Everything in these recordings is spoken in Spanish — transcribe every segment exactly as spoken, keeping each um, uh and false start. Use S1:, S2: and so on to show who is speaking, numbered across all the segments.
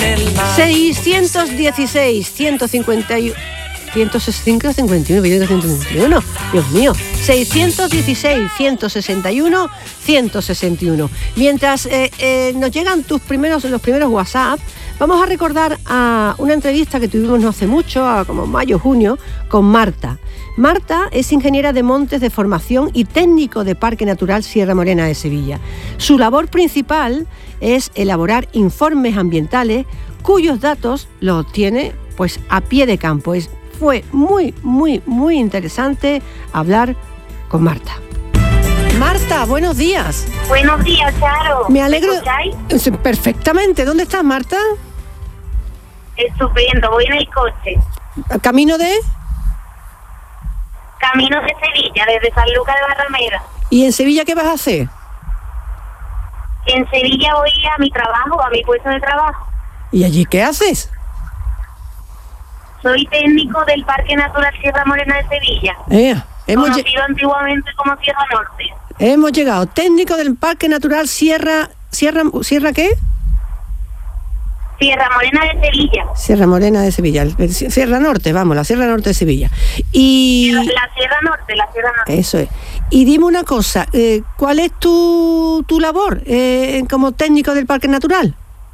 S1: del mar.
S2: seiscientos dieciséis, ciento cincuenta y uno, ciento sesenta, cincuenta y uno, ciento cincuenta y uno, Dios mío, seiscientos dieciséis, ciento sesenta y uno, ciento sesenta y uno. Mientras eh, eh, nos llegan tus primeros, los primeros WhatsApp, vamos a recordar a una entrevista que tuvimos no hace mucho, a como mayo, junio, con Marta. Marta es ingeniera de montes de formación y técnico de Parque Natural Sierra Morena de Sevilla. Su labor principal es elaborar informes ambientales cuyos datos los obtiene pues, a pie de campo. Es, fue muy, muy, muy interesante hablar con Marta. Marta, buenos días.
S3: Buenos días, Charo.
S2: Me alegro.
S3: ¿Me
S2: escucháis? Perfectamente. ¿Dónde estás, Marta?
S3: Estupendo, voy en el coche.
S2: ¿Camino de...?
S3: Camino de Sevilla, desde San Lucas de Barrameda.
S2: ¿Y en Sevilla qué vas a hacer?
S3: En Sevilla voy a mi trabajo, a mi puesto de trabajo.
S2: ¿Y allí qué haces?
S3: Soy técnico del Parque Natural Sierra Morena de Sevilla.
S2: Eh, hemos
S3: conocido antiguamente como Sierra Norte.
S2: Hemos llegado. Técnico del Parque Natural Sierra... ¿Sierra, ¿Sierra qué?
S3: Sierra Morena de Sevilla.
S2: Sierra Morena de Sevilla. Sierra Norte, vamos, la Sierra Norte de Sevilla. Y...
S3: La, la Sierra Norte, la Sierra Norte.
S2: Eso es. Y dime una cosa, eh, ¿cuál es tu, tu labor eh, como técnico del Parque Natural?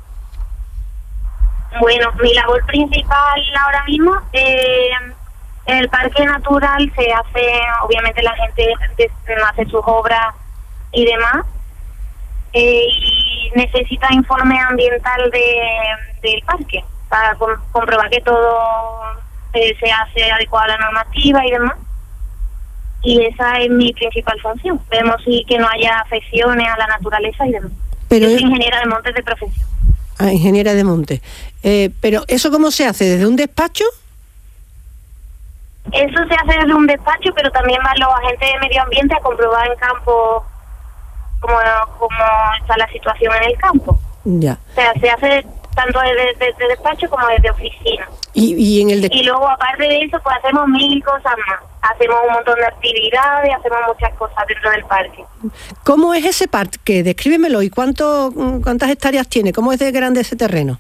S3: Bueno, mi labor principal ahora mismo, eh, en el Parque Natural se hace, obviamente la gente hace sus obras y demás, eh, y necesita informe ambiental de del parque para com- comprobar que todo eh, se hace adecuado a la normativa y demás. Y esa es mi principal función. Vemos si que no haya afecciones a la naturaleza y demás.
S2: Pero
S3: Yo soy ingeniera de montes de profesión.
S2: Ah, ingeniera de montes. Eh, pero ¿eso cómo se hace? ¿Desde un despacho?
S3: Eso se hace desde un despacho, pero también van los agentes de medio ambiente a comprobar en campo cómo, cómo está la situación en el campo.
S2: Ya.
S3: O sea, se hace tanto desde, desde despacho como desde oficina.
S2: Y, y en el de...
S3: Y luego, aparte de eso, pues hacemos mil cosas más. Hacemos un montón de actividades, hacemos muchas cosas dentro del parque.
S2: ¿Cómo es ese parque? Descríbemelo. ¿Y cuánto, cuántas hectáreas tiene? ¿Cómo es de grande ese terreno?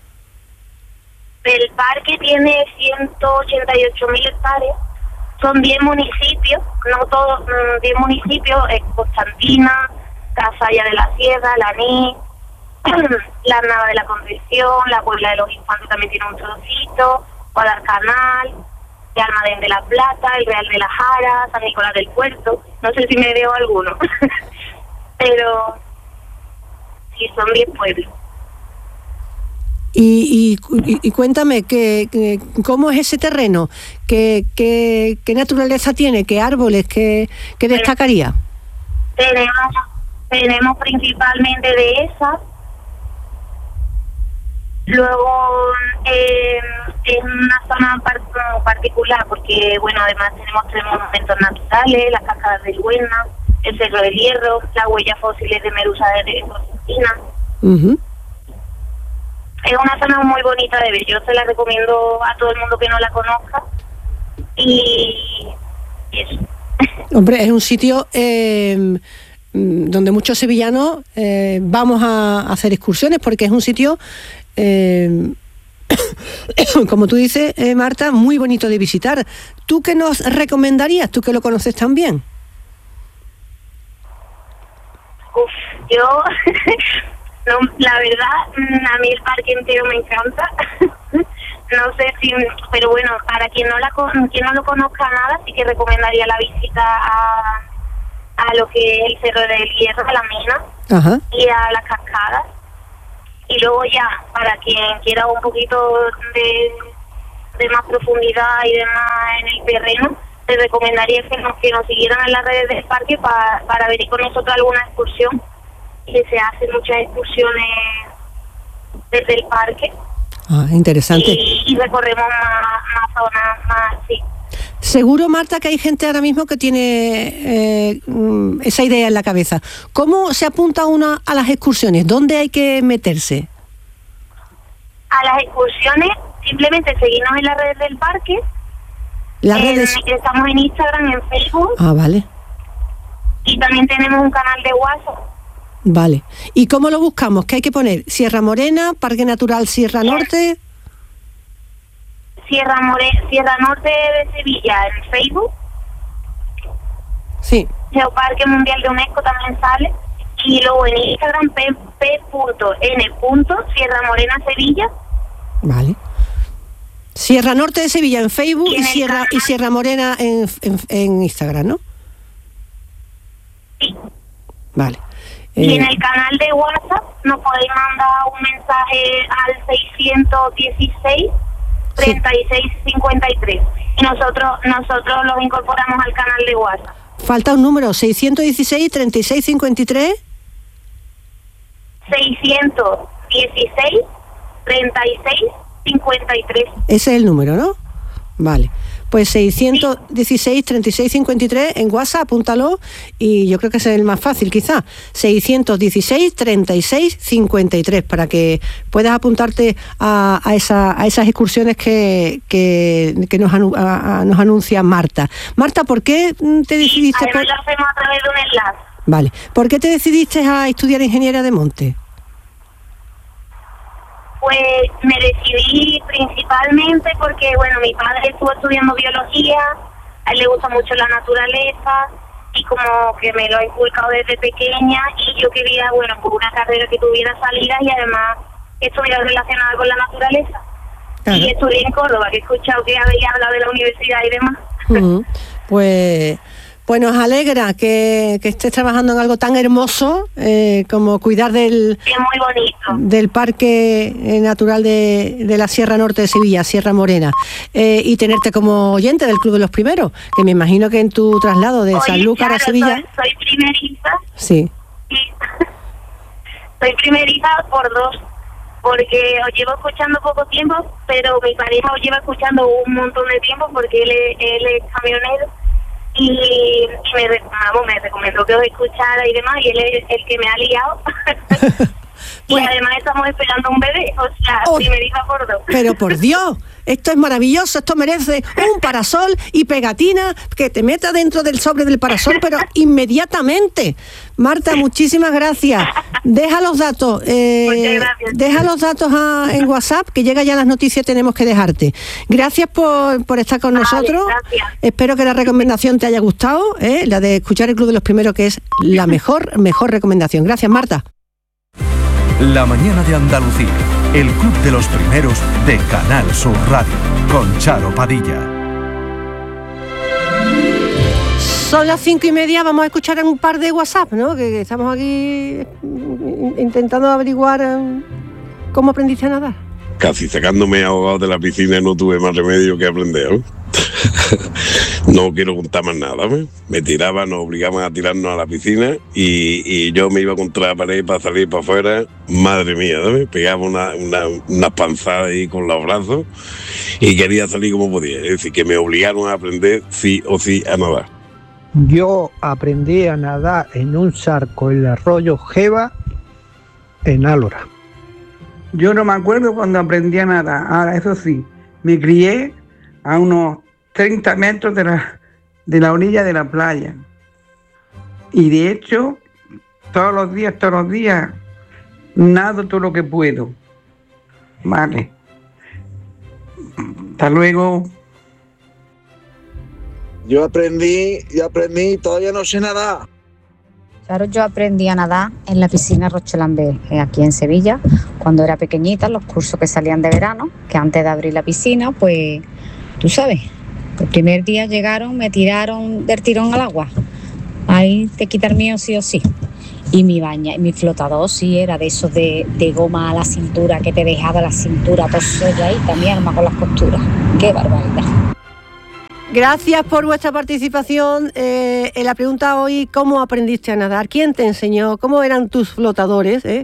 S3: El parque tiene ciento ochenta y ocho mil hectáreas. Son diez municipios, no todos, diez municipios, eh, Constantina, Casalla de la Sierra, Laní, la Nava de la Concepción, la Puebla de los Infantes también tiene un trocito, Guadalcanal, de Almadén de la Plata, el Real de la Jara, San Nicolás del Puerto. No sé si me veo alguno, pero sí, son diez pueblos.
S2: Y, y, y cuéntame, que, que, ¿cómo es ese terreno? ¿Qué, qué, qué naturaleza tiene? ¿Qué árboles? ¿Qué, qué destacaría?
S3: Tenemos, tenemos principalmente dehesas. Luego eh, es una zona par- particular porque, bueno, además tenemos tres monumentos naturales, las cascadas del Huena, el Cerro del Hierro, las huellas fósiles de Medusa de Constantina.
S2: Uh-huh.
S3: Es una zona muy bonita de ver, yo se la recomiendo a todo el mundo que no la conozca. Y eso.
S2: Hombre, es un sitio eh, donde muchos sevillanos eh, vamos a hacer excursiones porque es un sitio... Eh, como tú dices, eh, Marta, muy bonito de visitar. ¿Tú qué nos recomendarías? Tú que lo conoces tan bien.
S3: Uf, yo, no, la verdad, a mí el parque entero me encanta. No sé si, pero bueno, para quien no la quien no lo conozca nada, sí que recomendaría la visita a, a lo que es el Cerro del Hierro, a la mina. Ajá. Y a las cascadas. Y luego ya, para quien quiera un poquito de, de más profundidad y demás en el terreno, les recomendaría que nos, que nos siguieran en las redes del parque para, para venir con nosotros alguna excursión. Que se hacen muchas excursiones desde el parque.
S2: Ah, interesante.
S3: Y, y recorremos más, más zonas, más, sí.
S2: Seguro, Marta, que hay gente ahora mismo que tiene eh, esa idea en la cabeza. ¿Cómo se apunta uno a las excursiones? ¿Dónde hay que meterse?
S3: A las excursiones, simplemente seguirnos en las redes del parque.
S2: Las
S3: en,
S2: redes...
S3: Estamos en Instagram, en Facebook.
S2: Ah, vale.
S3: Y también tenemos un canal de WhatsApp
S2: Vale. ¿Y cómo lo buscamos? ¿Qué hay que poner? ¿Sierra Morena, Parque Natural Sierra Norte?
S3: Sierra More Sierra Norte de Sevilla en Facebook.
S2: Sí.
S3: Geoparque Mundial de UNESCO también sale. Y luego en Instagram p punto n punto Sierra Morena Sevilla.
S2: Vale. Sierra Norte de Sevilla en Facebook y,
S3: y,
S2: Sierra y Sierra Morena en, en, en Instagram, ¿no?
S3: Sí.
S2: Vale.
S3: Y
S2: eh,
S3: en el canal de WhatsApp nos podéis mandar un mensaje al seiscientos dieciséis, treinta y seis cincuenta y tres. Y nosotros nosotros los incorporamos al canal de WhatsApp.
S2: Falta un número, seiscientos dieciséis, treinta y seis cincuenta y tres.
S3: seiscientos dieciséis, treinta y seis cincuenta y tres.
S2: Ese es el número, ¿no? Vale. Pues seiscientos dieciséis, treinta y seis cincuenta y tres en WhatsApp, apúntalo, y yo creo que ese es el más fácil quizá, seiscientos dieciséis, treinta y seis cincuenta y tres, para que puedas apuntarte a, a, esa, a esas excursiones que, que, que nos, anu, a, a, nos anuncia Marta. Marta, ¿por qué te decidiste?
S3: Sí, además por... lo hacemos a través de un enlace.
S2: Vale. ¿Por qué te decidiste a estudiar Ingeniería de Monte?
S3: Pues me decidí principalmente porque, bueno, mi padre estuvo estudiando biología, a él le gusta mucho la naturaleza y como que me lo ha inculcado desde pequeña y yo quería, bueno, pues una carrera que tuviera salida y además estuviera relacionada con la naturaleza. Claro. Y estudié en Córdoba, que he escuchado que había hablado de la universidad y demás.
S2: Uh-huh. Pues... Pues nos alegra que, que estés trabajando en algo tan hermoso eh, como cuidar del,
S3: es muy bonito.
S2: del Parque Natural de, de la Sierra Norte de Sevilla, Sierra Morena, eh, y tenerte como oyente del Club de los Primeros, que me imagino que en tu traslado de Oye, Sanlúcar
S3: claro,
S2: a Sevilla...
S3: Soy, soy primeriza.
S2: Sí.
S3: sí. Soy primeriza por dos, porque os llevo escuchando poco tiempo, pero mi pareja os lleva escuchando un montón de tiempo porque él es, él es camionero. Y me, vamos, me recomendó que os escuchara y demás, y él es el que me ha liado. Y pues, además estamos esperando un bebé, o sea, oh, primeriza por dos.
S2: Pero por Dios, esto es maravilloso, esto merece un parasol y pegatina que te meta dentro del sobre del parasol, pero inmediatamente. Marta, muchísimas gracias. Deja los datos, eh, deja los datos a, en WhatsApp, que llega ya las noticias, tenemos que dejarte. Gracias por, por estar con vale, nosotros. Gracias. Espero que la recomendación te haya gustado, ¿eh? La de escuchar el Club de los Primeros, que es la mejor, mejor recomendación. Gracias, Marta.
S1: La mañana de Andalucía, el Club de los Primeros de Canal Sur Radio, con Charo Padilla.
S2: Son las cinco y media, vamos a escuchar un par de WhatsApp, ¿no? Que, que estamos aquí intentando averiguar um, cómo aprendiste a nadar.
S4: Casi sacándome ahogado de la piscina, no tuve más remedio que aprender, ¿eh? No quiero contar más nada, ¿eh? Me tiraban, nos obligaban a tirarnos a la piscina y, y yo me iba contra la pared para salir para afuera. Madre mía, ¿eh? Pegaba una, una, una panzada ahí con los brazos y quería salir como podía. Es decir, que me obligaron a aprender sí o sí a nadar.
S5: Yo aprendí a nadar en un charco en el arroyo Jeva, en Álora.
S6: Yo no me acuerdo cuando aprendí a nadar. Ahora, eso sí, me crié a unos treinta metros de la, de la orilla de la playa. Y de hecho, todos los días, todos los días, nado todo lo que puedo. Vale. Hasta luego.
S7: Yo aprendí, yo aprendí, todavía no sé nadar.
S8: Claro, yo aprendí a nadar en la piscina Rochelambé, aquí en Sevilla, cuando era pequeñita, los cursos que salían de verano, que antes de abrir la piscina, pues, tú sabes, el primer día llegaron, me tiraron del tirón al agua. Ahí te quita el mío sí o sí. Y mi baña, mi flotador sí era de esos de, de goma a la cintura, que te dejaba la cintura por solladita, mi alma con las costuras. ¡Qué barbaridad!
S2: Gracias por vuestra participación eh, en la pregunta hoy, ¿cómo aprendiste a nadar? ¿Quién te enseñó? ¿Cómo eran tus flotadores? Eh?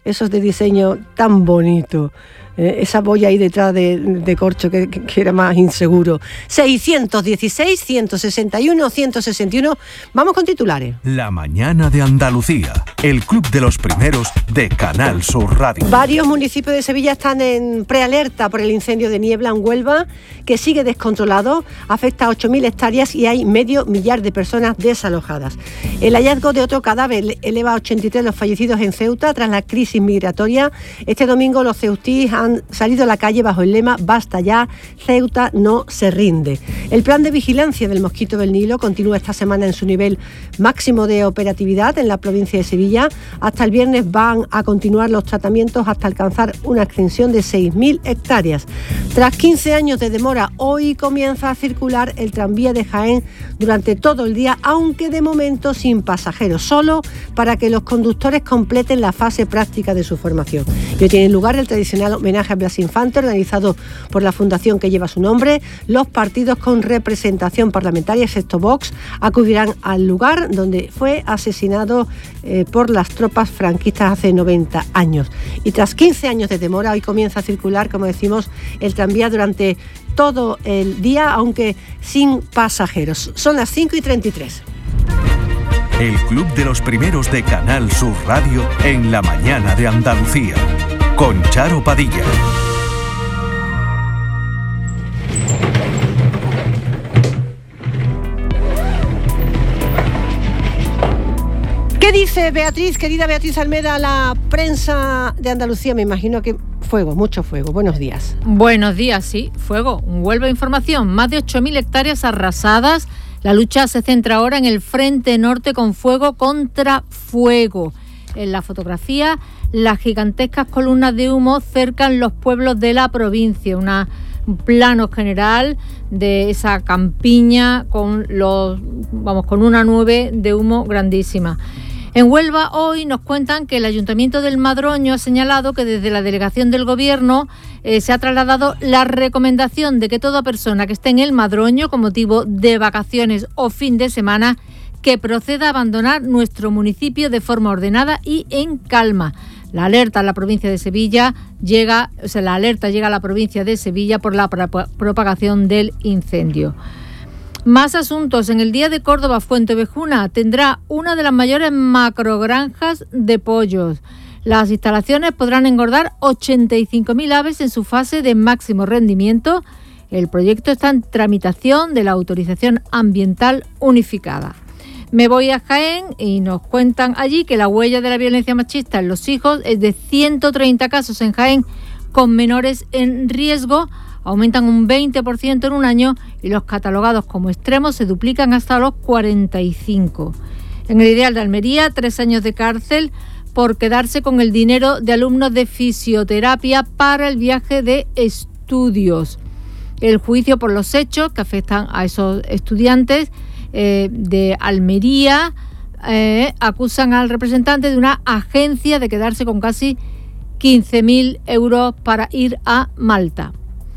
S2: esos de diseño tan bonito. Eh, esa boya ahí detrás de, de corcho que, que, que era más inseguro. seiscientos dieciséis, ciento sesenta y uno, ciento sesenta y uno. Vamos con titulares.
S1: La mañana de Andalucía, el club de los primeros de Canal Sur Radio.
S2: Varios municipios de Sevilla están en prealerta por el incendio de niebla en Huelva, que sigue descontrolado, afecta a ocho mil hectáreas y hay medio millar de personas desalojadas. El hallazgo de otro cadáver eleva a ochenta y tres los fallecidos en Ceuta tras la crisis migratoria. Este domingo los ceutíes han salido a la calle bajo el lema "Basta ya, Ceuta no se rinde". El plan de vigilancia del mosquito del Nilo continúa esta semana en su nivel máximo de operatividad en la provincia de Sevilla. Hasta el viernes van a continuar los tratamientos hasta alcanzar una extensión de seis mil hectáreas. Tras quince años de demora, hoy comienza a circular el tranvía de Jaén durante todo el día, aunque de momento sin pasajeros, solo para que los conductores completen la fase práctica de su formación. Y hoy tiene lugar el tradicional homenaje a Blas Infante, organizado por la fundación que lleva su nombre. Los partidos con representación parlamentaria, excepto Vox, acudirán al lugar donde fue asesinado eh, por las tropas franquistas hace noventa años. Y tras quince años de demora, hoy comienza a circular, como decimos, el tranvía durante todo el día, aunque sin pasajeros. Son las cinco y treinta y tres.
S1: El club de los primeros de Canal Sur Radio en la mañana de Andalucía, con Charo Padilla.
S2: ¿Qué dice Beatriz, querida Beatriz Almeda, la prensa de Andalucía? Me imagino que fuego, mucho fuego. Buenos días.
S9: Buenos días, sí, fuego. Huelva Información, más de ocho mil hectáreas arrasadas. La lucha se centra ahora en el frente norte con fuego contra fuego. En la fotografía, las gigantescas columnas de humo cercan los pueblos de la provincia. Una, un plano general de esa campiña con los, vamos, con una nube de humo grandísima. En Huelva hoy nos cuentan que el Ayuntamiento del Madroño ha señalado que desde la delegación del Gobierno eh, se ha trasladado la recomendación de que toda persona que esté en el Madroño con motivo de vacaciones o fin de semana que proceda a abandonar nuestro municipio de forma ordenada y en calma. La alerta a la provincia de Sevilla llega, o sea, la alerta llega a la provincia de Sevilla por la pro- propagación del incendio. Más asuntos. En el Día de Córdoba, Fuentevejuna tendrá una de las mayores macrogranjas de pollos. Las instalaciones podrán engordar ochenta y cinco mil aves en su fase de máximo rendimiento. El proyecto está en tramitación de la autorización ambiental unificada. Me voy a Jaén y nos cuentan allí que la huella de la violencia machista en los hijos es de ciento treinta casos en Jaén con menores en riesgo. Aumentan un veinte por ciento en un año y los catalogados como extremos se duplican hasta los cuarenta y cinco. En el Ideal de Almería, tres años de cárcel por quedarse con el dinero de alumnos de fisioterapia para el viaje de estudios. El juicio por los hechos que afectan a esos estudiantes eh, de Almería eh, acusan al representante de una agencia de quedarse con casi quince mil euros para ir a Malta.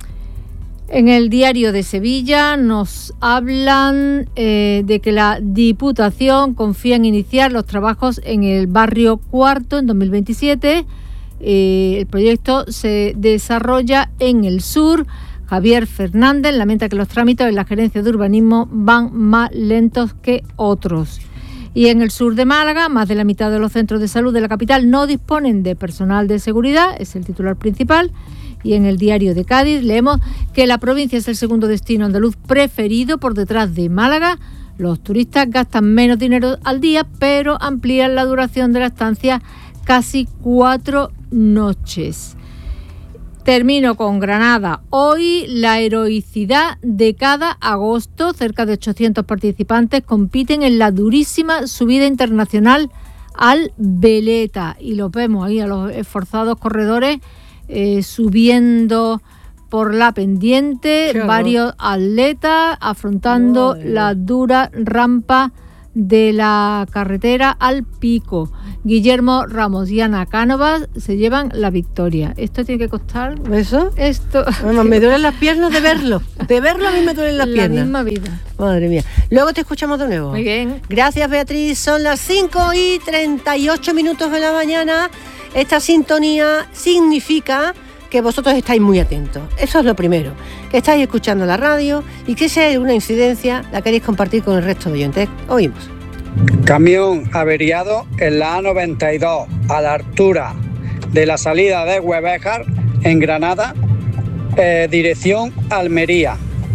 S9: En el Diario de Sevilla nos hablan eh, de que la Diputación confía en iniciar los trabajos en el barrio Cuarto en dos mil veintisiete. Eh, el proyecto se desarrolla en el sur. Javier Fernández lamenta que los trámites en la Gerencia de Urbanismo van más lentos que otros. Y en el sur de Málaga, más de la mitad de los centros de salud de la capital no disponen de personal de seguridad, es el titular principal. Y en el Diario de Cádiz leemos que la provincia es el segundo destino andaluz preferido por detrás de Málaga. Los turistas gastan menos dinero al día, pero amplían la duración de la estancia casi cuatro noches. Termino con Granada. Hoy la heroicidad de cada agosto. Cerca de ochocientos participantes compiten en la durísima subida internacional al Veleta. Y los vemos ahí a los esforzados corredores Eh, subiendo por la pendiente, claro. Varios atletas afrontando no, la dura rampa de la carretera al pico. Guillermo Ramos y Ana Cánovas se llevan la victoria. Esto tiene que costar...
S2: ¿Eso?
S9: Esto...
S2: Bueno, me duelen las piernas de verlo. De verlo a mí me duelen las
S9: La
S2: piernas.
S9: misma vida.
S2: Madre mía. Luego te escuchamos de nuevo.
S9: Muy bien.
S2: Gracias, Beatriz. Son las cinco y treinta y ocho minutos de la mañana. Esta sintonía significa que vosotros estáis muy atentos. Eso es lo primero. Que estáis escuchando la radio y que si hay una incidencia la queréis compartir con el resto de oyentes. Oímos.
S10: Camión averiado en la A noventa y dos, a la altura de la salida de Huevejar, en Granada, eh, dirección Almería.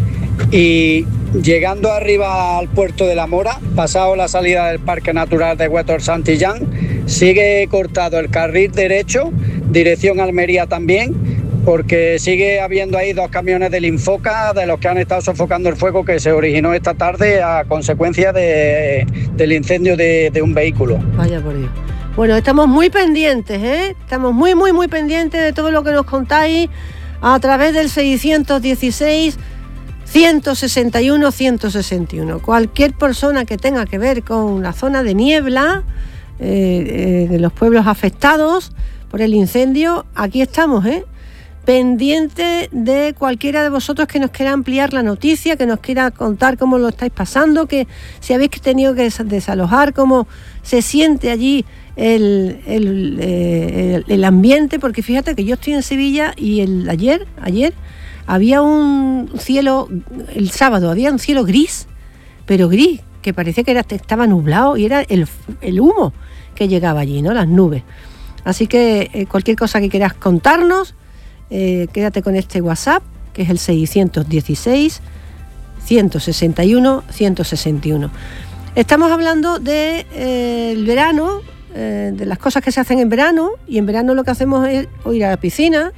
S10: Y llegando arriba al puerto de La Mora, pasado la salida del Parque Natural de Huétor Santillán, sigue cortado el carril derecho, dirección Almería también, porque sigue habiendo ahí dos camiones del Infoca, de los que han estado sofocando el fuego que se originó esta tarde a consecuencia de, del incendio de, de un vehículo.
S2: Vaya por Dios. Bueno, estamos muy pendientes, ¿eh? Estamos muy, muy, muy pendientes de todo lo que nos contáis a través del seiscientos dieciséis, ciento sesenta y uno, ciento sesenta y uno. Cualquier persona que tenga que ver con la zona de niebla, eh, eh, de los pueblos afectados por el incendio, aquí estamos, ¿eh? Pendiente de cualquiera de vosotros que nos quiera ampliar la noticia, que nos quiera contar cómo lo estáis pasando, que si habéis tenido que desalojar, cómo se siente allí el, el, eh, el, el ambiente, porque fíjate que yo estoy en Sevilla y el ayer, ayer había un cielo, el sábado había un cielo gris, pero gris, que parecía que era, estaba nublado y era el, el humo que llegaba allí, ¿no? Las nubes. Así que eh, cualquier cosa que quieras contarnos, Eh, quédate con este WhatsApp, que es el seiscientos dieciséis, ciento sesenta y uno, ciento sesenta y uno. Estamos hablando del de, eh, verano, eh, de las cosas que se hacen en verano, y en verano lo que hacemos es o ir a la piscina,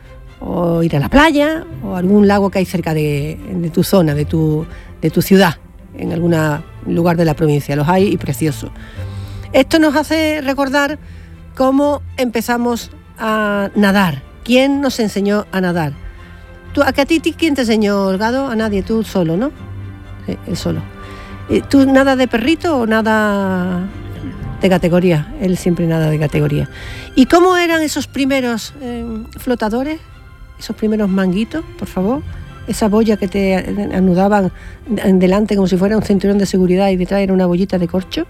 S2: o ir a la playa, o a algún lago que hay cerca de, de tu zona, de tu, de tu ciudad, en algún lugar de la provincia. Los hay y preciosos. Esto nos hace recordar cómo empezamos a nadar. ¿Quién nos enseñó a nadar? ¿Tú, a, que a ti, ¿Quién te enseñó, Holgado? A nadie, tú solo, ¿no? Sí, él solo. ¿Tú nada de perrito o nada de categoría? Él siempre nada de categoría. ¿Y cómo eran esos primeros eh, flotadores? Esos primeros manguitos, por favor. Esa boya que te anudaban en delante como si fuera un cinturón de seguridad y detrás era una bollita de corcho.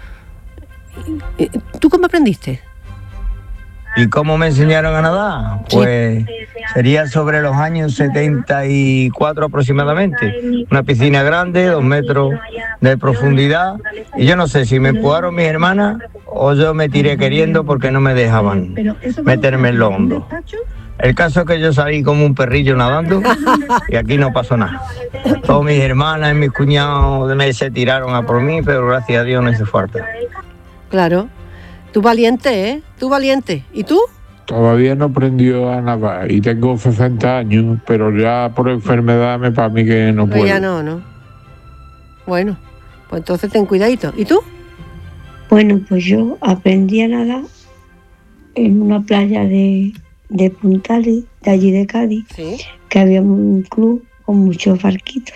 S2: ¿Tú cómo aprendiste?
S11: ¿Y cómo me enseñaron a nadar? Pues sería sobre los años setenta y cuatro aproximadamente. Una piscina grande, dos metros de profundidad. Y yo no sé si me empujaron mis hermanas o yo me tiré queriendo porque no me dejaban meterme en lo hondo. El caso es que yo salí como un perrillo nadando y aquí no pasó nada. Todas mis hermanas y mis cuñados me se tiraron a por mí, pero gracias a Dios no hizo falta.
S2: Claro. Tú valiente, ¿eh? Tú valiente. ¿Y tú?
S12: Todavía no aprendió a nadar y tengo sesenta años, pero ya por enfermedad me para mí que no
S2: pues
S12: puedo.
S2: Ya no, ¿no? Bueno, pues entonces ten cuidadito. ¿Y tú?
S13: Bueno, pues yo aprendí a nadar en una playa de, de Puntales, de allí de Cádiz,
S2: ¿sí?
S13: Que había un club con muchos barquitos.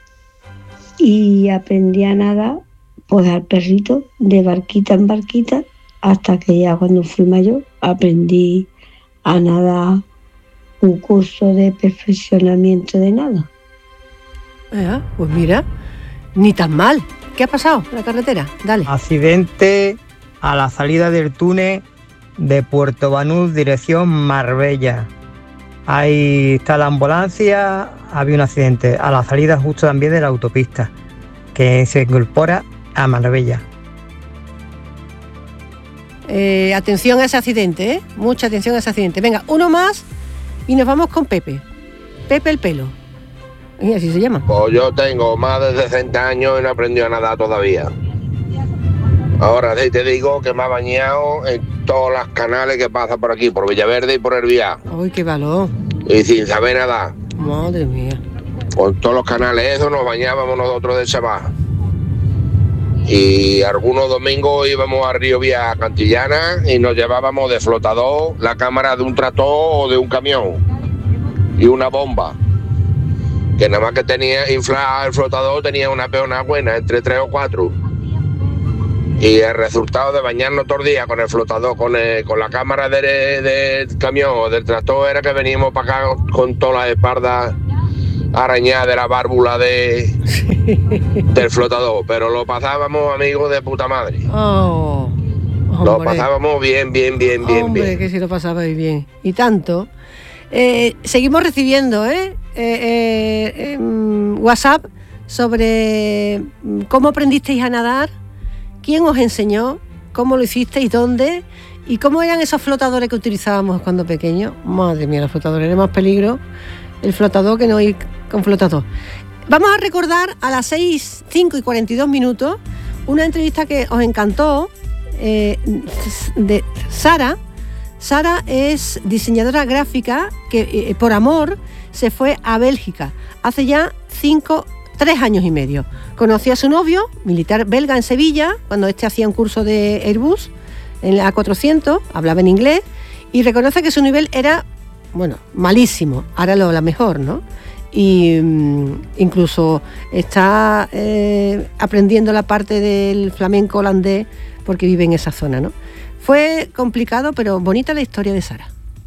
S13: Y aprendí a nadar, pues al perrito, de barquita en barquita, hasta que ya cuando fui mayor aprendí a nadar un curso de perfeccionamiento de nado.
S2: Ah, pues mira, ni tan mal. ¿Qué ha pasado en la carretera? Dale.
S14: Accidente a la salida del túnel de Puerto Banús, dirección Marbella. Ahí está la ambulancia, había un accidente a la salida justo también de la autopista, que se incorpora a Marbella.
S2: Eh, atención a ese accidente, ¿eh? Mucha atención a ese accidente. Venga, uno más y nos vamos con Pepe. Pepe el pelo. Y así se llama.
S15: Pues yo tengo más de sesenta años y no he aprendido a nadar todavía. Ahora sí te digo que me ha bañado en todos los canales que pasa por aquí, por Villaverde y por el Viá.
S2: Uy, qué valor.
S15: Y sin saber nadar.
S2: Madre mía.
S15: Por todos los canales esos nos bañábamos nosotros del Sabá. Y algunos domingos íbamos a Río Vía Cantillana y nos llevábamos de flotador la cámara de un tractor o de un camión y una bomba, que nada más que tenía inflada el flotador tenía una peona buena, entre tres o cuatro. Y el resultado de bañarnos todo el día con el flotador, con, el, con la cámara del de camión o del tractor, era que veníamos para acá con todas las espaldas arañada de la válvula de, del flotador, pero lo pasábamos, amigos, de puta madre.
S2: Oh,
S15: lo pasábamos bien, bien, bien, bien,
S2: hombre,
S15: bien.
S2: que si lo pasabais bien. Y tanto. Eh, seguimos recibiendo ¿eh? Eh, eh, eh, WhatsApp sobre cómo aprendisteis a nadar, quién os enseñó, cómo lo hicisteis, dónde y cómo eran esos flotadores que utilizábamos cuando pequeños. Madre mía, los flotadores, era más peligro el flotador que no ir con flotador. Vamos a recordar a las seis, cinco y cuarenta y dos minutos una entrevista que os encantó eh, de Sara. Sara es diseñadora gráfica que eh, por amor se fue a Bélgica hace ya cinco, tres años y medio. Conoció a su novio, militar belga en Sevilla, cuando este hacía un curso de Airbus en la A cuatrocientos, hablaba en inglés y reconoce que su nivel era, bueno, malísimo. Ahora lo habla mejor, ¿no? Y um, incluso está eh, aprendiendo la parte del flamenco holandés porque vive en esa zona, ¿no? Fue complicado, pero bonita la historia de Sara.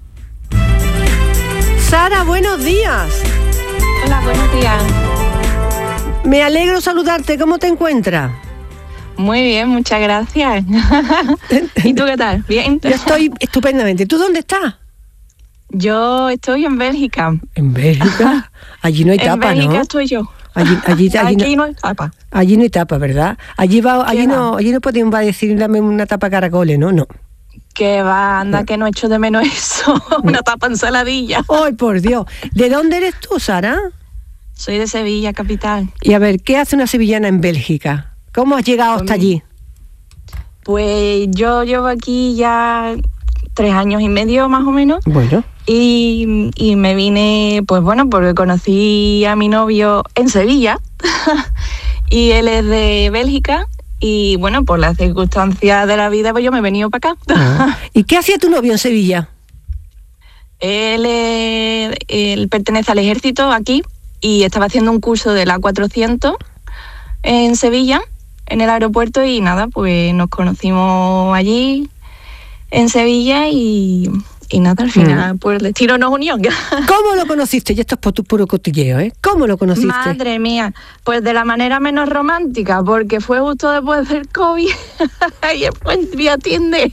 S2: Sara, buenos días.
S16: Hola, buenos días.
S2: Me alegro saludarte. ¿Cómo te encuentras?
S16: Muy bien, muchas gracias. ¿Y tú qué tal? ¿Bien?
S2: Yo estoy estupendamente. ¿Tú dónde estás?
S16: Yo estoy en Bélgica.
S2: ¿En Bélgica? Allí no hay tapa, ¿no?
S16: En Bélgica estoy yo.
S2: Allí, allí, allí,
S16: Aquí
S2: no,
S16: no hay tapa.
S2: Allí no hay tapa, ¿verdad? Allí va, allí no, allí no podían decir dame una tapa caracoles, ¿no? No.
S16: Que va, anda, que no echo de menos eso. Una tapa ensaladilla.
S2: ¡Ay, por Dios! ¿De dónde eres tú, Sara?
S16: Soy de Sevilla, capital.
S2: Y a ver, ¿qué hace una sevillana en Bélgica? ¿Cómo has llegado hasta allí?
S16: Pues yo llevo aquí ya tres años y medio, más o menos.
S2: Bueno.
S16: Y, y me vine, pues bueno, porque conocí a mi novio en Sevilla y él es de Bélgica y bueno, por las circunstancias de la vida pues yo me he venido para acá.
S2: Ah. ¿Y qué hacía tu novio en Sevilla?
S16: Él, es, él pertenece al ejército aquí y estaba haciendo un curso de la A cuatrocientos en Sevilla, en el aeropuerto y nada, pues nos conocimos allí en Sevilla y... Y nada, al final, mm. pues el destino nos unió.
S2: ¿Cómo lo conociste? Y esto es puro, puro cotilleo, ¿eh? ¿Cómo lo conociste?
S16: Madre mía, pues de la manera menos romántica, porque fue justo después del COVID y después vía Tinder.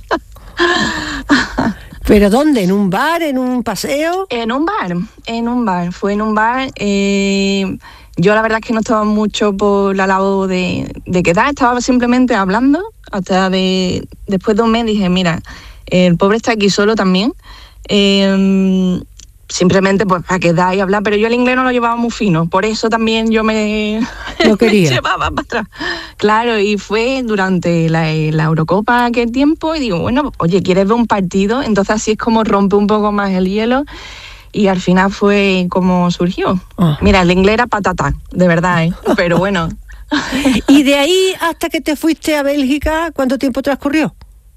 S2: ¿Pero dónde? ¿En un bar? ¿En un paseo?
S16: En un bar, en un bar. Fue en un bar. Eh, yo la verdad es que no estaba mucho por la labor de, de quedar, estaba simplemente hablando. Hasta de después de un mes dije, mira... El pobre está aquí solo también, eh, simplemente pues para quedar y hablar, pero yo el inglés no lo llevaba muy fino, por eso también yo me,
S2: no quería.
S16: me llevaba para atrás. Claro, y fue durante la, la Eurocopa aquel tiempo y digo, bueno, oye, ¿quieres ver un partido? Entonces así es como rompe un poco más el hielo y al final fue como surgió. Oh. Mira, el inglés era patata, de verdad, ¿eh? Pero bueno.
S2: ¿Y de ahí hasta que te fuiste a Bélgica, cuánto tiempo transcurrió?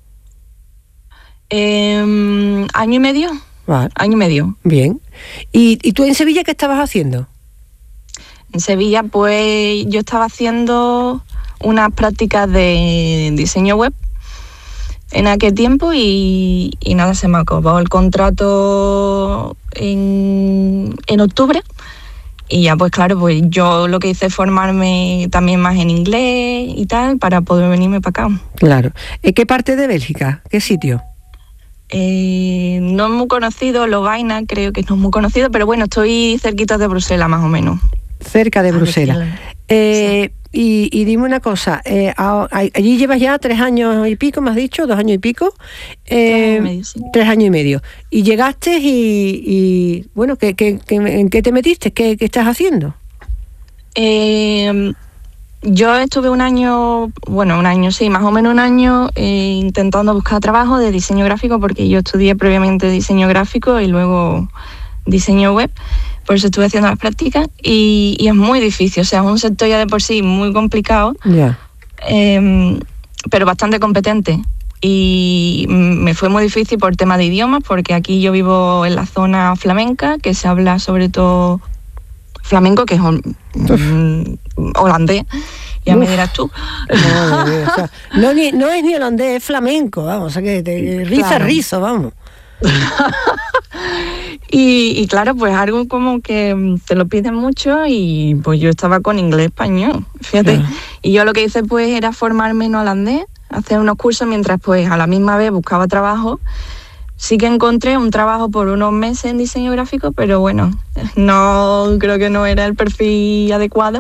S16: Eh, año y medio.
S2: Vale.
S16: Año y medio.
S2: Bien. ¿Y, ¿Y tú en Sevilla qué estabas haciendo?
S16: En Sevilla, pues yo estaba haciendo unas prácticas de diseño web en aquel tiempo y, y nada, se me acabó el contrato en, en octubre. Y ya, pues claro, pues yo lo que hice es formarme también más en inglés y tal para poder venirme para acá.
S2: Claro. ¿En qué parte de Bélgica? ¿Qué sitio?
S16: Eh, no es muy conocido, Lovaina creo que no es muy conocido, pero bueno, estoy cerquita de Bruselas más o menos.
S2: Cerca de Bruselas. Eh, sí. y, y dime una cosa, eh, a, a, allí llevas ya tres años y pico, me has dicho, dos años y pico. Eh, tres, años y medio, sí. tres años y medio. Y llegaste y, y bueno, ¿qué, qué, qué, ¿en qué te metiste? ¿Qué, qué estás haciendo?
S16: Eh... Yo estuve un año, bueno, un año, sí, más o menos un año eh, intentando buscar trabajo de diseño gráfico porque yo estudié previamente diseño gráfico y luego diseño web, por eso estuve haciendo las prácticas y, y es muy difícil, o sea, es un sector ya de por sí muy complicado,
S2: yeah.
S16: eh, pero bastante competente y me fue muy difícil por tema de idiomas porque aquí yo vivo en la zona flamenca, que se habla sobre todo flamenco, que es un, holandés, ya Uf. me dirás tú.
S2: No, o sea, no, ni, no es ni holandés, es flamenco, vamos, o sea que te, riza claro. rizo, vamos.
S16: Y, y claro, pues algo como que te lo piden mucho y pues yo estaba con inglés-español, fíjate. Uh-huh. Y yo lo que hice pues era formarme en holandés, hacer unos cursos mientras pues a la misma vez buscaba trabajo. Sí que encontré un trabajo por unos meses en diseño gráfico, pero bueno, no creo que no era el perfil adecuado.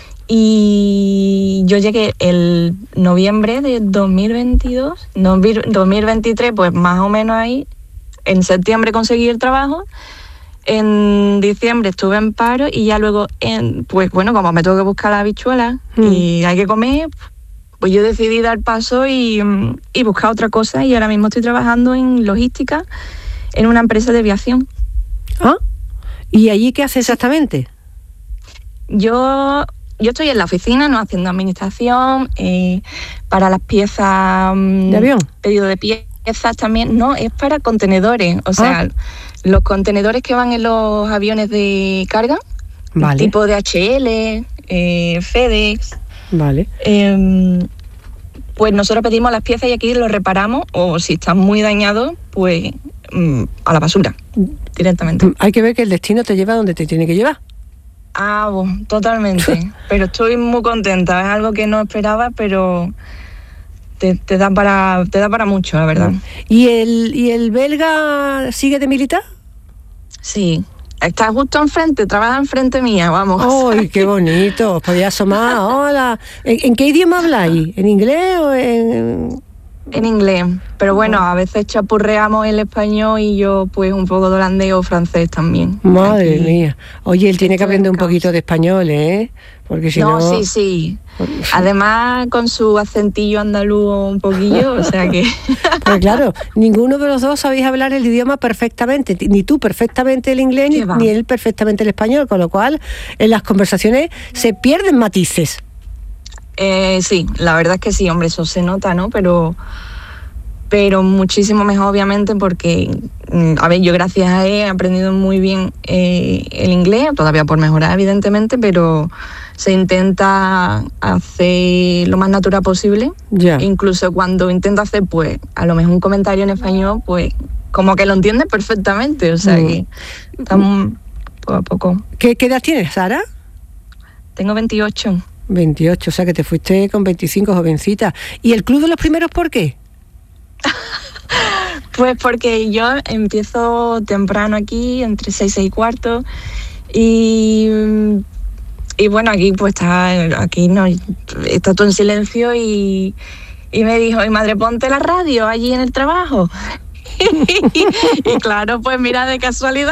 S16: Y yo llegué el noviembre de dos mil veintidós, dos mil veintitrés, pues más o menos ahí. En septiembre conseguí el trabajo, en diciembre estuve en paro y ya luego, en, pues bueno, como me tengo que buscar la habichuela mm. y hay que comer, pues yo decidí dar paso y, y buscar otra cosa y ahora mismo estoy trabajando en logística en una empresa de aviación.
S2: ¿Ah? ¿Y allí qué hace exactamente?
S16: Yo... Yo estoy en la oficina, no haciendo administración, eh, para las piezas...
S2: ¿De avión?
S16: Pedido de piezas también. No, es para contenedores. O sea, ah. los contenedores que van en los aviones de carga,
S2: vale.
S16: tipo D H L, eh, FedEx.
S2: Vale.
S16: Eh, pues nosotros pedimos las piezas y aquí los reparamos, o si están muy dañados, pues mm, a la basura, directamente.
S2: Hay que ver que el destino te lleva donde te tiene que llevar.
S16: Ah, bueno, totalmente. Pero estoy muy contenta. Es algo que no esperaba, pero te, te da para te da para mucho, la verdad.
S2: ¿Y el y el belga sigue de militar?
S16: Sí. Está justo enfrente, trabaja enfrente mía, vamos.
S2: ¡Ay, qué bonito! Podía asomar. Hola. ¿En, ¿En qué idioma habláis? ¿En inglés o en...?
S16: En inglés, pero bueno, a veces chapurreamos el español y yo pues un poco de holandés o francés también.
S2: Madre Aquí. mía. Oye, él tiene que aprender un poquito de español, ¿eh? Porque si no...
S16: No, sí, sí. Además con su acentillo andaluz un poquillo, o sea que...
S2: Pues claro, ninguno de los dos sabéis hablar el idioma perfectamente, ni tú perfectamente el inglés, ni, ni él perfectamente el español, con lo cual en las conversaciones se pierden matices.
S16: Eh, sí, la verdad es que sí, hombre, eso se nota, ¿no? Pero, pero muchísimo mejor, obviamente, porque, a ver, yo gracias a él he aprendido muy bien eh, el inglés, todavía por mejorar, evidentemente, pero se intenta hacer lo más natural posible.
S2: Yeah.
S16: Incluso cuando intento hacer, pues, a lo mejor un comentario en español, pues, como que lo entiendes perfectamente, o sea mm. que estamos poco a poco.
S2: ¿Qué, qué edad tienes, Sara?
S16: Tengo veintiocho.
S2: veintiocho, o sea que te fuiste con veinticinco, jovencita. ¿Y el Club de los Primeros por qué?
S16: Pues porque yo empiezo temprano aquí, entre seis, seis y cuarto, y, y bueno, aquí pues está, aquí no, está todo en silencio y, y me dijo, y madre, ponte la radio allí en el trabajo. y, y claro, pues mira, de casualidad.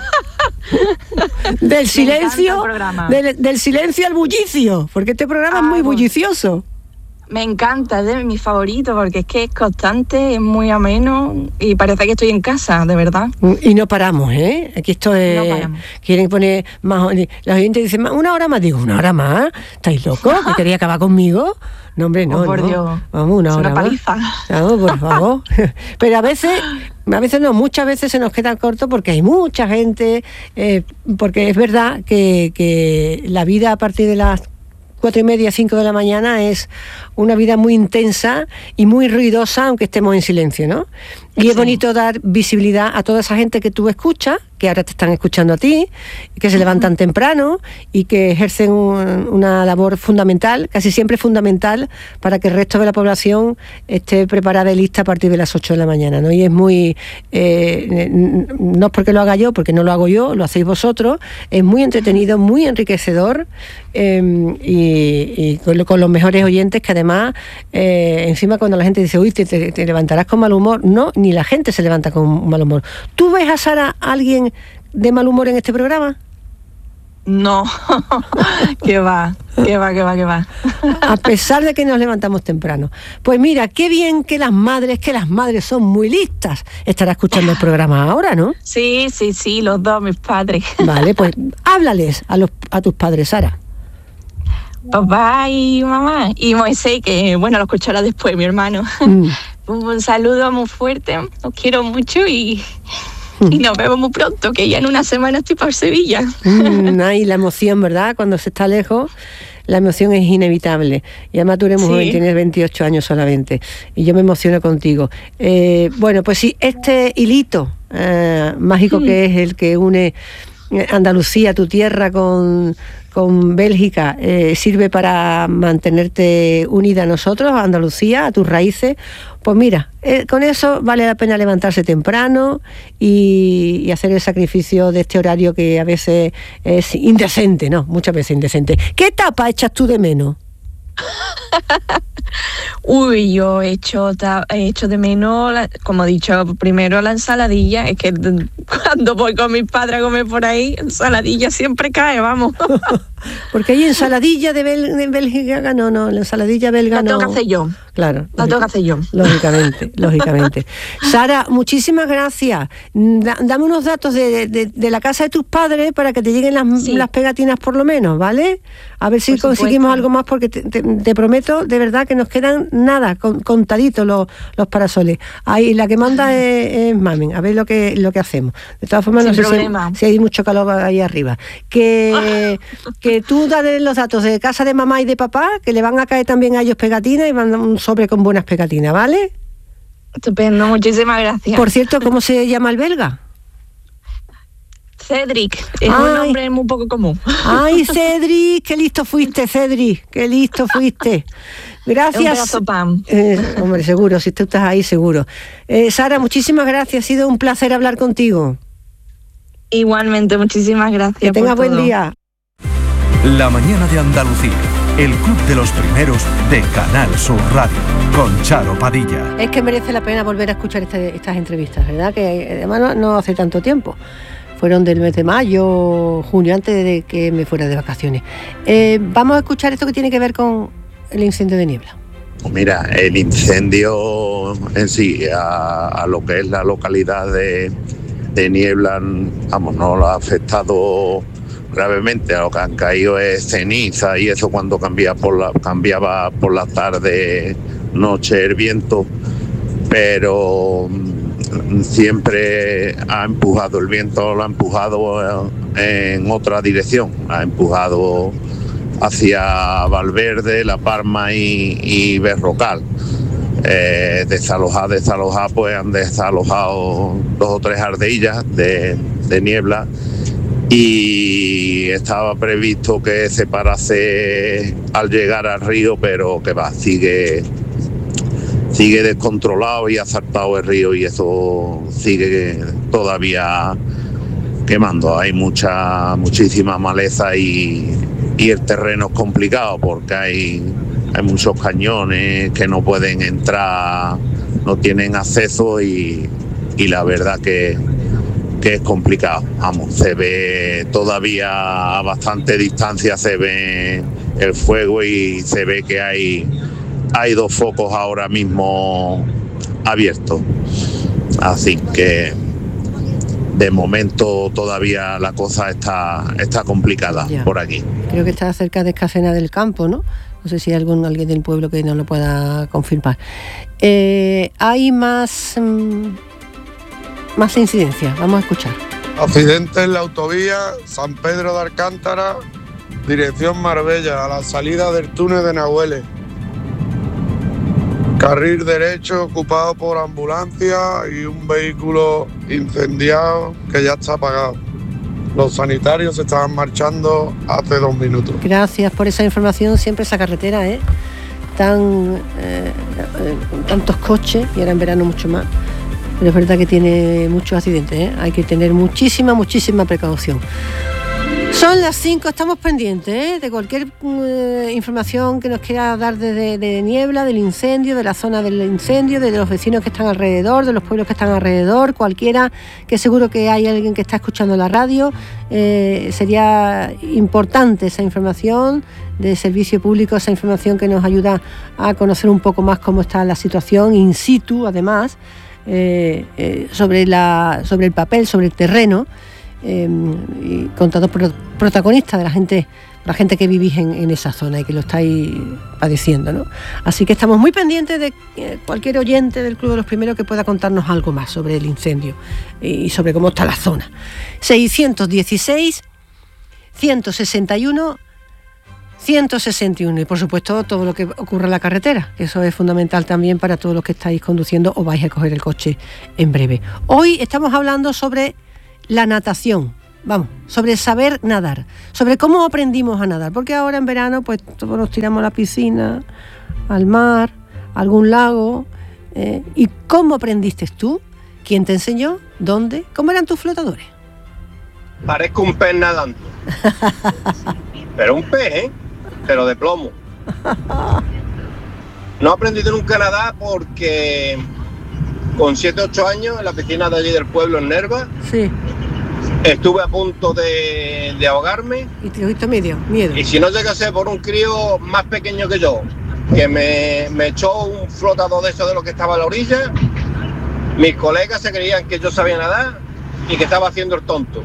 S2: Del silencio, del, del silencio al bullicio, porque este programa ah, es muy bullicioso.
S16: Me encanta, es de mis favoritos, porque es que es constante, es muy ameno y parece que estoy en casa, de verdad.
S2: Y no paramos, ¿eh? Aquí esto es... No paramos. Quieren poner más... La gente dice, una hora más. Digo, ¿una hora más? ¿Estáis locos? ¿Que queréis acabar conmigo? No, hombre, no,
S16: oh, por
S2: no.
S16: Dios.
S2: Vamos, una
S16: es
S2: hora
S16: una paliza.
S2: Más. Vamos, por favor. Pero a veces... A veces no, muchas veces se nos queda corto porque hay mucha gente, eh, porque es verdad que, que la vida a partir de las cuatro y media, cinco de la mañana es una vida muy intensa y muy ruidosa, aunque estemos en silencio, ¿no? Y sí. Es bonito dar visibilidad a toda esa gente que tú escuchas, que ahora te están escuchando a ti, que se levantan uh-huh. temprano y que ejercen un, una labor fundamental, casi siempre fundamental, para que el resto de la población esté preparada y lista a partir de las ocho de la mañana, ¿no? Y es muy, eh, no es porque lo haga yo, porque no lo hago yo, lo hacéis vosotros, es muy entretenido, muy enriquecedor, eh, y, y con, con los mejores oyentes, que además, eh, encima cuando la gente dice, uy, te, te, te levantarás con mal humor, no, ni la gente se levanta con mal humor. ¿Tú ves a Sara, a alguien de mal humor en este programa?
S16: No, que va, que va, que va, que va.
S2: A pesar de que nos levantamos temprano. Pues mira, qué bien que las madres, que las madres son muy listas. Estará escuchando el programa ahora, ¿no?
S16: Sí, sí, sí, los dos, mis padres.
S2: Vale, pues háblales a, los, a tus padres, Sara.
S16: Papá y mamá, y Moisés, que bueno, lo escuchará después, mi hermano. Mm. Un saludo muy fuerte, os quiero mucho y... Y nos vemos muy pronto, que ya en una semana estoy por Sevilla.
S2: Mm, ay, la emoción, ¿verdad? Cuando se está lejos, la emoción es inevitable. Y además tú eres muy joven, tienes veintiocho años solamente. Y yo me emociono contigo. Eh, bueno, pues sí, este hilito eh, mágico que es el que une Andalucía, tu tierra, con, con Bélgica, eh, sirve para mantenerte unida a nosotros, a Andalucía, a tus raíces, pues mira, eh, con eso vale la pena levantarse temprano y, y hacer el sacrificio de este horario que a veces es indecente, ¿no? Muchas veces indecente. ¿Qué etapa echas tú de menos?
S16: Uy, yo he hecho, he hecho de menos, la, como he dicho, primero la ensaladilla. Es que cuando voy con mis padres a comer por ahí, ensaladilla siempre cae, vamos.
S2: Porque hay ensaladilla de, Bel, de Bélgica, no, no, la ensaladilla belga no.
S16: La tengo que hacer yo.
S2: Claro.
S16: La tengo que hacer yo.
S2: Lógicamente, lógicamente. Sara, muchísimas gracias. Da, dame unos datos de, de, de la casa de tus padres para que te lleguen las, sí. las pegatinas por lo menos, ¿vale? A ver si por conseguimos supuesto. algo más, porque te, te, te prometo de verdad que nos quedan nada, con, contaditos los, los parasoles. Ahí la que manda es, es Mami, a ver lo que lo que hacemos. De todas formas, Sin no sé si, si hay mucho calor ahí arriba. Que, que tú dale los datos de casa de mamá y de papá, que le van a caer también a ellos pegatinas y van un sobre con buenas pegatinas, ¿vale?
S16: Estupendo, muchísimas gracias.
S2: Por cierto, ¿cómo se llama el belga?
S16: Cedric, es Ay. un nombre muy poco común.
S2: Ay, Cedric, qué listo fuiste, Cedric, qué listo fuiste. Gracias.
S16: Un pedazo pan.
S2: Eh, hombre, seguro, si tú estás ahí, seguro. Eh, Sara, muchísimas gracias, ha sido un placer hablar contigo.
S16: Igualmente, muchísimas gracias.
S2: Que tengas buen
S16: todo.
S2: día.
S1: La mañana de Andalucía, el club de los primeros de Canal Sur Radio, con Charo Padilla.
S2: Es que merece la pena volver a escuchar este, estas entrevistas, ¿verdad? Que además no, no hace tanto tiempo. Fueron del mes de mayo, junio, antes de que me fuera de vacaciones. Eh, vamos a escuchar esto que tiene que ver con el incendio de Niebla.
S17: Mira, el incendio en sí, a, a lo que es la localidad de, de Niebla, vamos, no lo ha afectado gravemente. A lo que han caído es ceniza y eso cuando cambia por la, cambiaba por la tarde, noche el viento, pero siempre ha empujado, el viento lo ha empujado en otra dirección, ha empujado hacia Valverde, La Palma y, y Berrocal. Eh, desalojar, desalojar, pues han desalojado dos o tres ardillas de, de Niebla y estaba previsto que se parase al llegar al río, pero que va, sigue sigue descontrolado y ha saltado el río y eso sigue todavía quemando. Hay mucha muchísima maleza y, y el terreno es complicado porque hay, hay muchos cañones que no pueden entrar, no tienen acceso y, y la verdad que, que es complicado. Vamos, se ve todavía a bastante distancia, se ve el fuego y se ve que hay Hay dos focos ahora mismo abiertos, así que de momento todavía la cosa está, está complicada ya. Por aquí.
S2: Creo que está cerca de Escacena del Campo, ¿no? No sé si hay algún, alguien del pueblo que no lo pueda confirmar. Eh, hay más, mmm, más incidencias, vamos a escuchar.
S18: Accidente en la autovía San Pedro de Alcántara, dirección Marbella, a la salida del túnel de Nahuele. Carril derecho ocupado por ambulancia y un vehículo incendiado que ya está apagado. Los sanitarios se estaban marchando hace dos minutos.
S2: Gracias por esa información. Siempre esa carretera, ¿eh? Tan, eh, tantos coches y ahora en verano mucho más. Pero es verdad que tiene muchos accidentes, ¿eh? Hay que tener muchísima, muchísima precaución. Son las cinco, estamos pendientes ¿eh? de cualquier eh, información que nos quiera dar de, de, de Niebla, del incendio, de la zona del incendio, de los vecinos que están alrededor, de los pueblos que están alrededor, cualquiera, que seguro que hay alguien que está escuchando la radio. Eh, sería importante esa información de servicio público, esa información que nos ayuda a conocer un poco más cómo está la situación in situ, además, eh, eh, sobre, la, sobre el papel, sobre el terreno. Eh, y contado por protagonistas de la gente, la gente que vivís en, en esa zona y que lo estáis padeciendo, ¿no? Así que estamos muy pendientes de eh, cualquier oyente del Club de los Primeros que pueda contarnos algo más sobre el incendio y sobre cómo está la zona. seiscientos dieciséis, ciento sesenta y uno, ciento sesenta y uno. Y por supuesto todo lo que ocurre en la carretera, que eso es fundamental también para todos los que estáis conduciendo o vais a coger el coche en breve. Hoy estamos hablando sobre la natación, vamos, sobre saber nadar, sobre cómo aprendimos a nadar, porque ahora en verano pues todos nos tiramos a la piscina, al mar, a algún lago, eh, ¿y cómo aprendiste tú? ¿Quién te enseñó? ¿Dónde? ¿Cómo eran tus flotadores?
S19: Parezco un pez nadando. Pero un pez, ¿eh? Pero de plomo. No he aprendido nunca a nadar porque con siete ocho años en la piscina de allí del pueblo en Nerva,
S2: sí,
S19: estuve a punto de, de ahogarme.
S2: ¿Y te cogiste miedo? miedo?
S19: Y si no llegase por un crío más pequeño que yo, que me, me echó un flotador de eso de lo que estaba a la orilla, mis colegas se creían que yo sabía nadar y que estaba haciendo el tonto.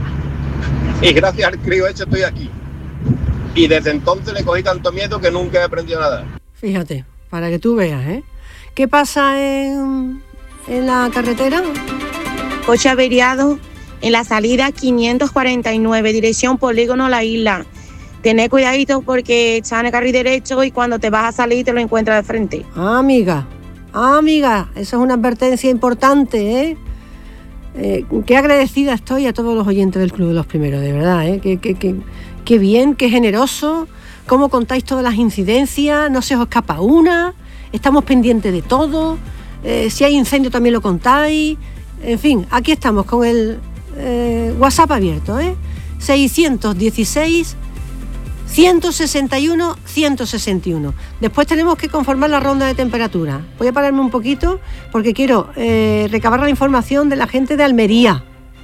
S19: Y gracias al crío ese estoy aquí. Y desde entonces le cogí tanto miedo que nunca he aprendido a nadar.
S2: Fíjate, para que tú veas, ¿eh? ¿Qué pasa en, en la carretera?
S20: Coche averiado en la salida quinientos cuarenta y nueve, dirección Polígono La Isla. Tené cuidadito porque está en el carril derecho y cuando te vas a salir te lo encuentras de frente.
S2: Ah, amiga, ah, amiga, eso es una advertencia importante, ¿eh? Eh, qué agradecida estoy a todos los oyentes del Club de los Primeros, de verdad, ¿eh? Qué, qué, qué, qué bien, qué generoso, cómo contáis todas las incidencias, no se os escapa una, estamos pendientes de todo, eh, si hay incendio también lo contáis, en fin, aquí estamos con el eh, WhatsApp abierto, ¿eh? seiscientos dieciséis, ciento sesenta y uno, ciento sesenta y uno. Después tenemos que conformar la ronda de temperatura. Voy a pararme un poquito porque quiero eh, recabar la información de la gente de Almería,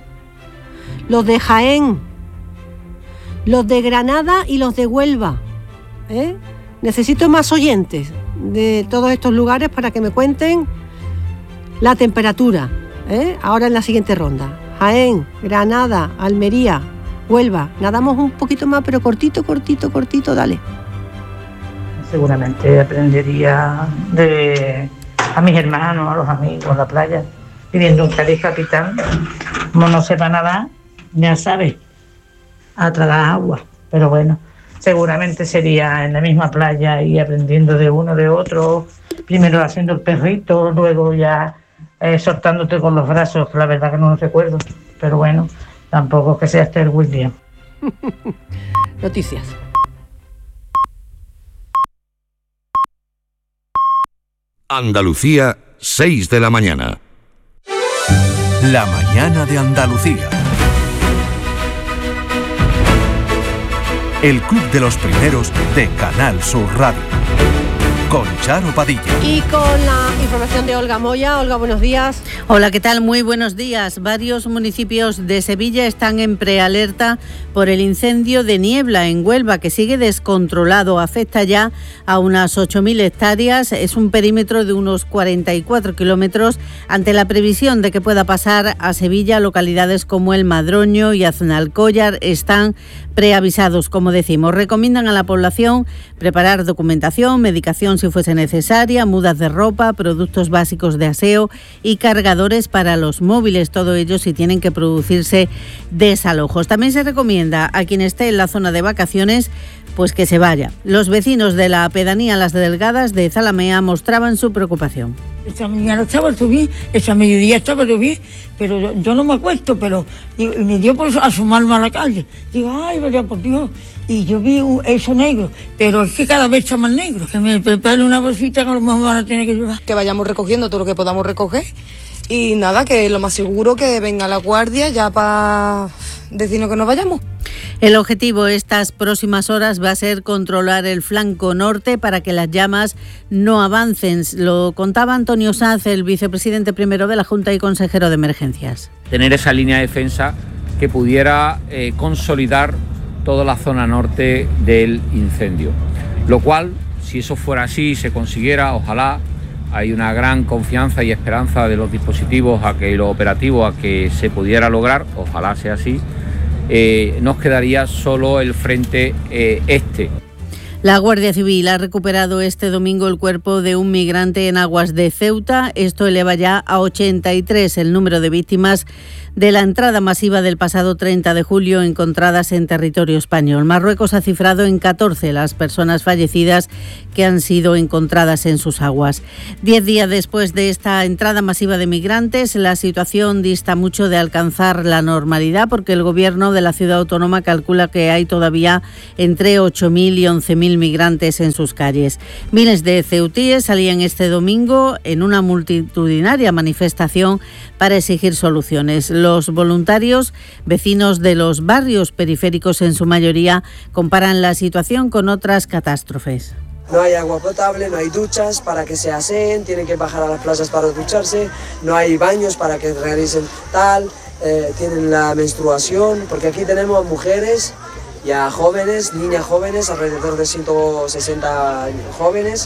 S2: los de Jaén, los de Granada y los de Huelva, ¿eh? Necesito más oyentes de todos estos lugares para que me cuenten la temperatura, ¿eh? Ahora en la siguiente ronda. Jaén, Granada, Almería, Huelva, nadamos un poquito más, pero cortito, cortito, cortito, dale.
S21: Seguramente aprendería de a mis hermanos, a los amigos, a la playa, pidiendo un cariz capitán. Como no sepa nadar, ya sabe, a tragar agua. Pero bueno, seguramente sería en la misma playa y aprendiendo de uno de otro, primero haciendo el perrito, luego ya eh, soltándote con los brazos, que la verdad que no lo recuerdo, pero bueno. Tampoco que sea Esther William.
S2: Noticias.
S1: Andalucía, seis de la mañana. La mañana de Andalucía. El Club de los Primeros de Canal Sur Radio. Con Charo Padilla.
S2: Y con la información de Olga Moya. Olga, buenos días.
S22: Hola, ¿qué tal? Muy buenos días. Varios municipios de Sevilla están en prealerta por el incendio de Niebla en Huelva, que sigue descontrolado. Afecta ya a unas ocho mil hectáreas. Es un perímetro de unos cuarenta y cuatro kilómetros. Ante la previsión de que pueda pasar a Sevilla, localidades como El Madroño y Aznalcóllar están preavisados, como decimos. Recomiendan a la población preparar documentación, medicación si fuese necesaria, mudas de ropa, productos básicos de aseo y cargadores para los móviles, todo ello si tienen que producirse desalojos. También se recomienda a quien esté en la zona de vacaciones pues que se vaya. Los vecinos de la pedanía Las Delgadas de Zalamea mostraban su preocupación.
S23: Esta mañana estaba todo bien, esta mediodía estaba todo bien, pero yo, yo no me acuesto, pero digo, me dio por asomarme a la calle. Digo, ay, vaya por Dios. Y yo vi eso negro, pero es que cada vez está más negro. Que me prepare una bolsita que a lo mejor van a tener que llevar.
S24: Que vayamos recogiendo todo lo que podamos recoger y nada, que lo más seguro que venga la guardia ya para decirnos que nos vayamos.
S22: El objetivo estas próximas horas va a ser controlar el flanco norte para que las llamas no avancen. Lo contaba Antonio Sanz, el vicepresidente primero de la Junta y consejero de Emergencias.
S25: Tener esa línea de defensa que pudiera eh, consolidar toda la zona norte del incendio. Lo cual, si eso fuera así y se consiguiera, ojalá, hay una gran confianza y esperanza de los dispositivos a que lo operativo a que se pudiera lograr, ojalá sea así. Eh, nos quedaría solo el frente eh, este.
S22: La Guardia Civil ha recuperado este domingo el cuerpo de un migrante en aguas de Ceuta. Esto eleva ya a ochenta y tres el número de víctimas de la entrada masiva del pasado treinta de julio encontradas en territorio español. Marruecos ha cifrado en catorce las personas fallecidas que han sido encontradas en sus aguas. Diez días después de esta entrada masiva de migrantes, la situación dista mucho de alcanzar la normalidad, porque el gobierno de la ciudad autónoma calcula que hay todavía entre ocho mil y once mil migrantes en sus calles. Miles de ceutíes salían este domingo en una multitudinaria manifestación para exigir soluciones. Los voluntarios, vecinos de los barrios periféricos en su mayoría, comparan la situación con otras catástrofes.
S3: No hay agua potable, no hay duchas para que se aseen, tienen que bajar a las playas para ducharse, no hay baños para que realicen tal, eh, tienen la menstruación, porque aquí tenemos mujeres y a jóvenes, niñas jóvenes, alrededor de ciento sesenta jóvenes.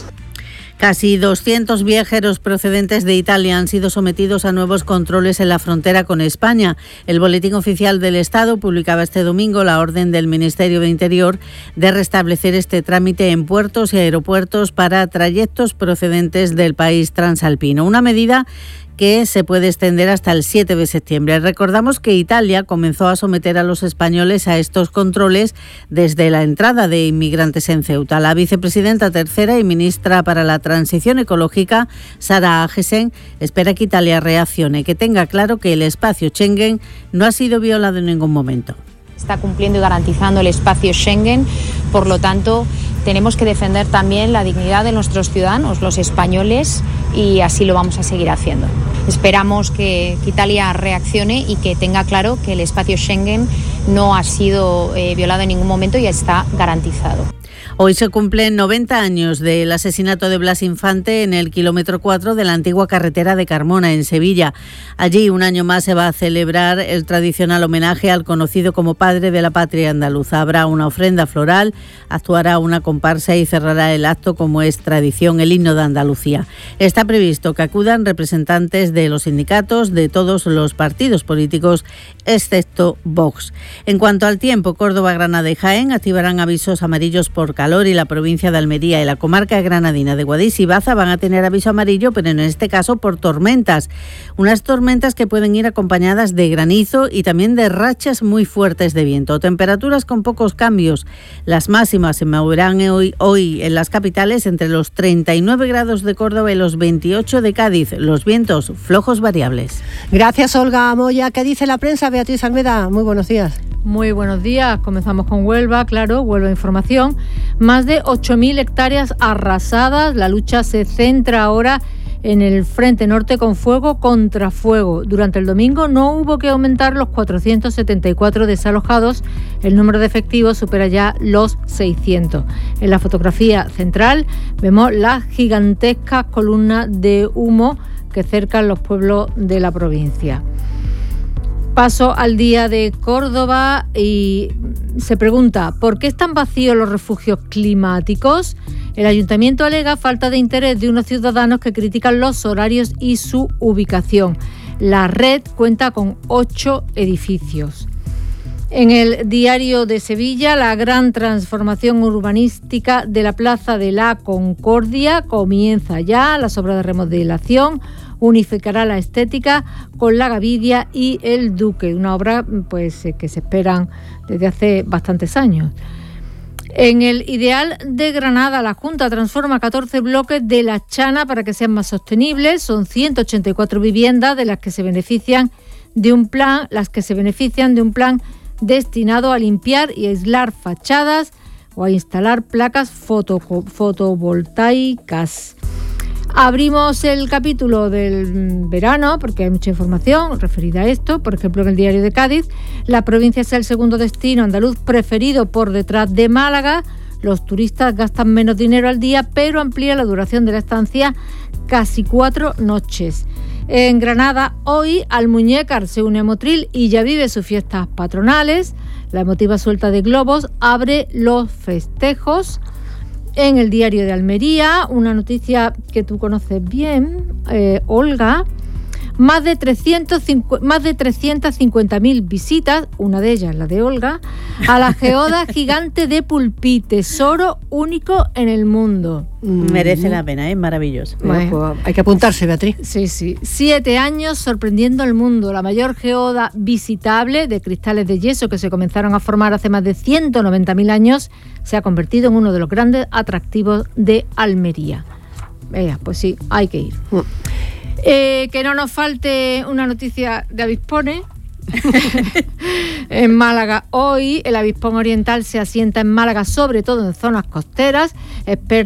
S22: Casi doscientos viajeros procedentes de Italia han sido sometidos a nuevos controles en la frontera con España. El Boletín Oficial del Estado publicaba este domingo la orden del Ministerio de Interior de restablecer este trámite en puertos y aeropuertos para trayectos procedentes del país transalpino. Una medida que se puede extender hasta el siete de septiembre. Recordamos que Italia comenzó a someter a los españoles a estos controles desde la entrada de inmigrantes en Ceuta. La vicepresidenta tercera y ministra para la Transición Ecológica, Sara Agesen, espera que Italia reaccione, que tenga claro que el espacio Schengen no ha sido violado en ningún momento.
S4: Está cumpliendo y garantizando el espacio Schengen, por lo tanto tenemos que defender también la dignidad de nuestros ciudadanos, los españoles, y así lo vamos a seguir haciendo. Esperamos que, que Italia reaccione y que tenga claro que el espacio Schengen no ha sido eh, violado en ningún momento y está garantizado.
S22: Hoy se cumplen noventa años del asesinato de Blas Infante en el kilómetro cuatro de la antigua carretera de Carmona, en Sevilla. Allí, un año más, se va a celebrar el tradicional homenaje al conocido como padre de la patria andaluza. Habrá una ofrenda floral, actuará una comparsa y cerrará el acto, como es tradición, el himno de Andalucía. Está previsto que acudan representantes de los sindicatos, de todos los partidos políticos, excepto Vox. En cuanto al tiempo, Córdoba, Granada y Jaén activarán avisos amarillos por calor, y la provincia de Almería y la comarca granadina de Guadix y Baza van a tener aviso amarillo, pero en este caso por tormentas. Unas tormentas que pueden ir acompañadas de granizo y también de rachas muy fuertes de viento. Temperaturas con pocos cambios. Las máximas se moverán hoy, hoy en las capitales entre los treinta y nueve grados de Córdoba y los veintiocho de Cádiz. Los vientos flojos variables.
S2: Gracias, Olga Moya. ¿Qué dice la prensa? Beatriz Almeda, muy buenos días.
S9: Muy buenos días. Comenzamos con Huelva, claro, Huelva Información. Más de ocho mil hectáreas arrasadas. La lucha se centra ahora en el frente norte con fuego contra fuego. Durante el domingo no hubo que aumentar los cuatrocientos setenta y cuatro desalojados. El número de efectivos supera ya los seiscientos. En la fotografía central vemos las gigantescas columnas de humo que cercan los pueblos de la provincia. Paso al día de Córdoba y se pregunta, ¿por qué están vacíos los refugios climáticos? El ayuntamiento alega falta de interés de unos ciudadanos que critican los horarios y su ubicación. La red cuenta con ocho edificios. En el Diario de Sevilla, la gran transformación urbanística de la Plaza de la Concordia comienza ya. Las obras de remodelación unificará la estética con la Gavidia y el Duque, una obra pues que se esperan desde hace bastantes años. En el Ideal de Granada, la Junta transforma catorce bloques de La Chana para que sean más sostenibles. Son ciento ochenta y cuatro viviendas de las que se benefician de un plan, las que se benefician de un plan destinado a limpiar y aislar fachadas o a instalar placas foto, fotovoltaicas. Abrimos el capítulo del verano porque hay mucha información referida a esto. Por ejemplo, en el Diario de Cádiz, la provincia es el segundo destino andaluz preferido por detrás de Málaga. Los turistas gastan menos dinero al día, pero amplía la duración de la estancia casi cuatro noches. En Granada, hoy Almuñécar se une a Motril y ya vive sus fiestas patronales. La emotiva suelta de globos abre los festejos. En el Diario de Almería, una noticia que tú conoces bien, eh, Olga. Más de, trescientos cincuenta, más de trescientas cincuenta mil visitas, una de ellas, la de Olga, a la geoda gigante de Pulpí, tesoro único en el mundo.
S22: Merece la pena, es maravilloso.
S2: Bueno, pues hay que apuntarse, Beatriz.
S9: Sí, sí. Siete años sorprendiendo al mundo. La mayor geoda visitable de cristales de yeso que se comenzaron a formar hace más de ciento noventa mil años se ha convertido en uno de los grandes atractivos de Almería. Venga, pues sí, hay que ir. Eh, que no nos falte una noticia de avispones. En Málaga hoy el avispón oriental se asienta en Málaga, sobre todo en zonas costeras. Expertos